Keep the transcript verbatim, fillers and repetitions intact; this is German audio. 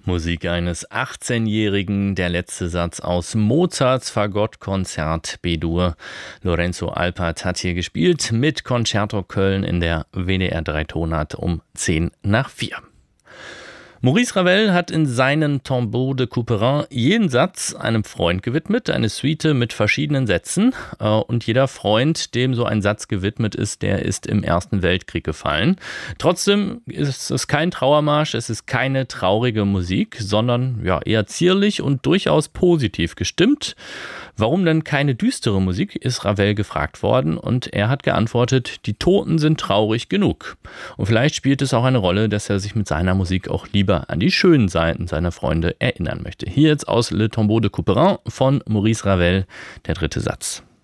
Musik eines achtzehnjährigen, der letzte Satz aus Mozarts Fagottkonzert B-Dur. Lorenzo Alpert hat hier gespielt mit Concerto Köln in der W D R drei Tonart um zehn nach vier. Maurice Ravel hat in seinen Tombeau de Couperin jeden Satz einem Freund gewidmet, eine Suite mit verschiedenen Sätzen. Und jeder Freund, dem so ein Satz gewidmet ist, der ist im Ersten Weltkrieg gefallen. Trotzdem ist es kein Trauermarsch, es ist keine traurige Musik, sondern ja, eher zierlich und durchaus positiv gestimmt. Warum denn keine düstere Musik, ist Ravel gefragt worden und er hat geantwortet, die Toten sind traurig genug. Und vielleicht spielt es auch eine Rolle, dass er sich mit seiner Musik auch lieber an die schönen Seiten seiner Freunde erinnern möchte. Hier jetzt aus Le Tombeau de Couperin von Maurice Ravel, der dritte Satz.